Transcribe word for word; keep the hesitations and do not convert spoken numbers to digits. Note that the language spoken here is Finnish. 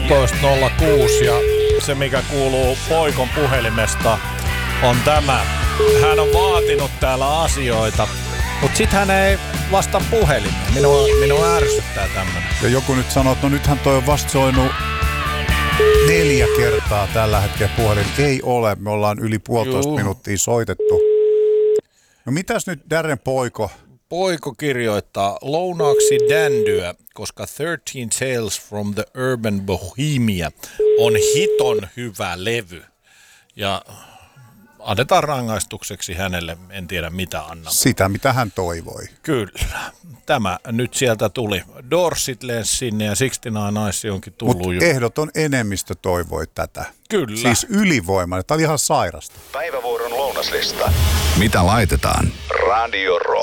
kuusitoista nolla kuusi ja se mikä kuuluu Poikon puhelimesta on tämä. Hän on vaatinut täällä asioita, mutta sit hän ei vastaa puhelimeen. Minua, minua ärsyttää tämmönen. Ja joku nyt sanoo, että no nythän toi on vasta soinut neljä kertaa tällä hetkellä puhelin. Ei ole, me ollaan yli puolitoista minuuttia soitettu. No mitäs nyt Darren Poiko? Poiko kirjoittaa lounaaksi dändyä, koska thirteen Tales from the Urban Bohemia on hiton hyvä levy. Ja annetaan rangaistukseksi hänelle, en tiedä mitä annamme. Sitä, mitä hän toivoi. Kyllä. Tämä nyt sieltä tuli. Doorsit lensi sinne ja sixty-nine Eyes onkin tullut. Mutta ehdoton enemmistö toivoi tätä. Kyllä. Siis ylivoimainen. Tämä oli ihan sairasta. Päivävuoron lounaslista. Mitä laitetaan? Radio Rock.